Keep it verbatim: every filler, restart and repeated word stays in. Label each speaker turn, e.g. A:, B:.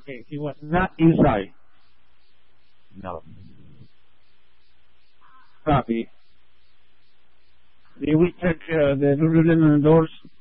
A: Okay, he was not inside.
B: No.
A: Copy. Did we check uh, the Lululemon doors?